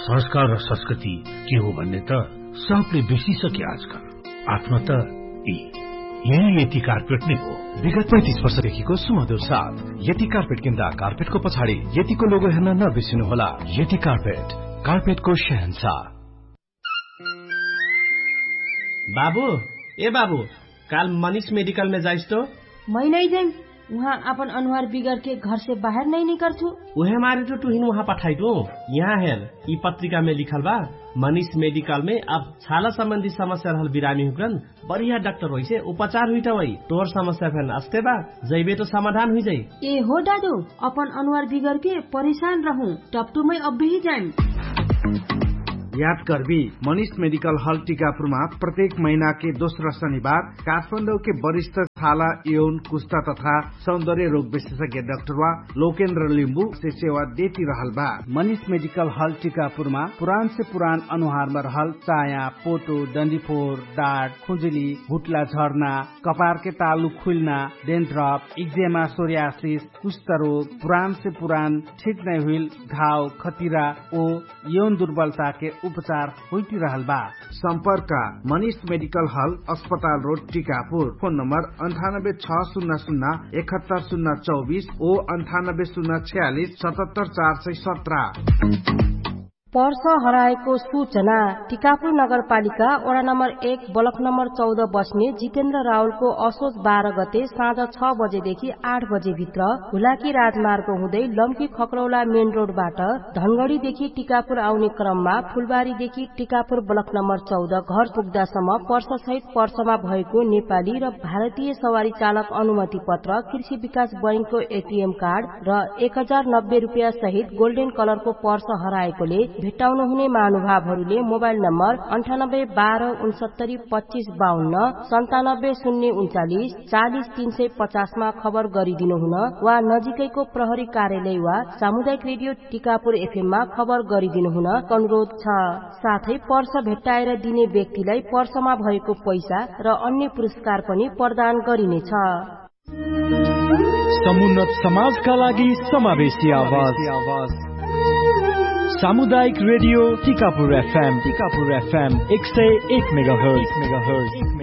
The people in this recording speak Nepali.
संस्कार र संस्कृति के हो भन्ने त सबले बिर्सिसके आजकल। आफ्नो त यही यति कार्पेट नै हो। विगत 35 वर्षदेखिको सुमधुर साथ यति कार्पेट किन्दा कार्पेटको पछाडि यतिको लोगो हेर्न नबिर्सिनुहोला। यति कार्पेट, कार्पेटको शहंशाह। बाबू, ए बाबू, काल मनीष मेडिकल में जाइस तो? मैं नहीं जाऊँ, वहाँ अपन अनुहार बिगड़ के घर से बाहर नहीं निकल छू। उहे मारे तो तुहिन वहाँ पठाई दो। यहाँ हेर, ई पत्रिका में लिखल बा, मनीष मेडिकल में अब छाला संबंधी समस्या रहल बिरामी हुकन बढ़िया डॉक्टर होई से उपचार हुई वही तोर समस्या फेन अस्ते बा जैबे तो समाधान हुई जाई। ए हो दादू, अपन अनुहार बिगड़ के परेशान रहूं, टपटू में अब भी जाऊं। याद करबी, मनीष मेडिकल हॉल टीकापुरमा प्रत्येक महीना के दोस्रो शनिबार काठमाडौँ के वरिष्ठ छाला, यौन, कुष्ठा तथा सौंदर्य रोग विशेषज्ञ डाक्टर लोकेन्द्र लिम्बू से सेवा देती रहल बा। मनीष मेडिकल हॉल टीकापुरमा पुरान से पुरान अनुहार में रहल चाया, पोटो, डंडीफोर, डाँट, खुजुली, भुटला झर्ना, कपार के तालु खुलना, डेन्ड्रफ, एक्जेमा, सोरियासिस, कुष्ठ रोग, पुरान से पुरान ठीक नहीं हुई घाव, खतिरा ओ यौन दुर्बलता के उपचार होती रहल बा। संपर्क मनीष मेडिकल हॉल, अस्पताल रोड, टीकापुर। फोन नंबर 9860071024 ओ 9806477417। पर्स हराएको सूचना। टीकापुर नगरपालिका वडा नम्बर 1 ब्लक नम्बर 14 बस्ने जितेन्द्र रावलको असोज 12 गते साँझ 6 बजेदेखि 8 बजे भित्र हुलाकी राजमार्ग हुँदै लम्की खक्रौला मेन रोडबाट धनगढ़ीदेखि टीकापुर आउने क्रममा फुलबारीदेखि टीकापुर ब्लक नम्बर 14 घर पुग्दासम्म पर्स सहित पर्समा भएको नेपाली र भारतीय सवारी चालक अनुमति पत्र, कृषि विकास बैंकको एटीएम कार्ड र 1090 रुपियाँ सहित गोल्डन कलरको पर्स हराएकोले भेट्टाउनु हुने महानुभावहरूले मोबाइल नम्बर 9812692552 970939 40350 मा खबर गरिदिनु हुन वा नजिकैको प्रहरी कार्यालय वा सामुदायिक रेडियो टीकापुर एफएम मा खबर गरिदिनु हुन अनुरोध छ। साथै पर्स भेट्टाएर दिने व्यक्तिलाई पर्समा भएको पैसा र अन्य पुरस्कार पनि प्रदान गरिनेछ। समुन्नत समाजका लागि समावेशी आवाज सामुदायिक रेडियो टीकापुर एफएम 101 मेगाहर्ज।